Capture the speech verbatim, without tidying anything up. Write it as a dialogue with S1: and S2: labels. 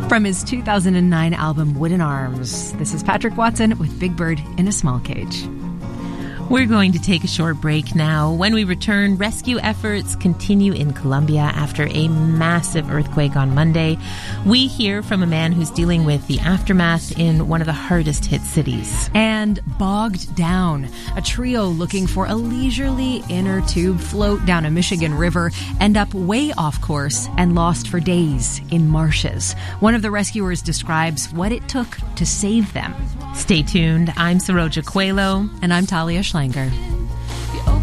S1: From his two thousand nine album, Wooden Arms, this is Patrick Watson with Big Bird in a Small Cage.
S2: We're going to take a short break now. When we return, rescue efforts continue in Colombia after a massive earthquake on Monday. We hear from a man who's dealing with the aftermath in one of the hardest hit cities.
S1: And Bogged Down, a trio looking for a leisurely inner tube float down a Michigan river, end up way off course and lost for days in marshes. One of the rescuers describes what it took to save them.
S2: Stay tuned. I'm Saroja Coelho.
S1: And I'm Talia Schlanger.